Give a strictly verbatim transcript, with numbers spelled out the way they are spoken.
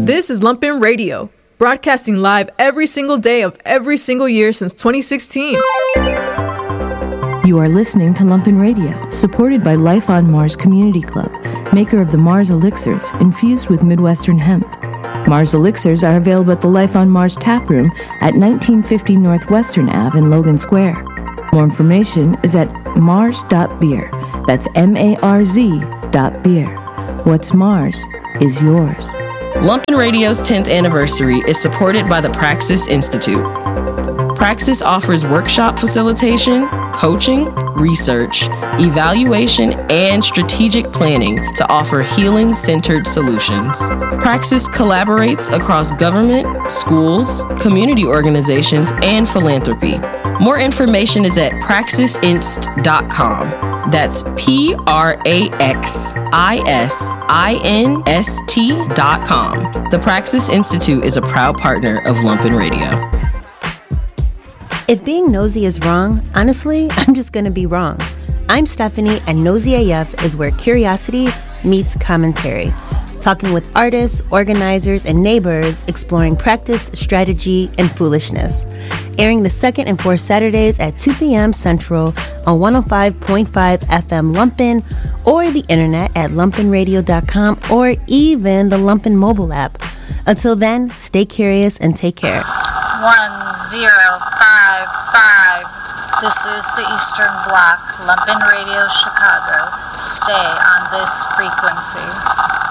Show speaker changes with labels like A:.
A: This is Lumpen Radio, broadcasting live every single day of every single year since twenty sixteen.
B: You are listening to Lumpen Radio, supported by Life on Mars Community Club, maker of the Mars Elixirs, infused with Midwestern hemp. Mars Elixirs are available at the Life on Mars tap room at nineteen fifty Northwestern Avenue in Logan Square. More information is at mars dot beer. That's M A R Z dot beer. What's Mars is yours.
C: Lumpen Radio's tenth anniversary is supported by the Praxis Institute. Praxis offers workshop facilitation, coaching, research, evaluation, and strategic planning to offer healing-centered solutions. Praxis collaborates across government, schools, community organizations, and philanthropy. More information is at praxis inst dot com. That's P R A X I S I N S T dot com. The Praxis Institute is a proud partner of Lumpen Radio.
D: If being nosy is wrong, honestly, I'm just going to be wrong. I'm Stephanie, and Nosy A F is where curiosity meets commentary. Talking with artists, organizers, and neighbors, exploring practice, strategy, and foolishness. Airing the second and fourth Saturdays at two p.m. Central on one oh five point five F M Lumpen, or the internet at lumpen radio dot com, or even the Lumpen mobile app. Until then, stay curious and take care.
E: one zero five five. This is the Eastern Bloc, Lumpen Radio Chicago. Stay on this frequency.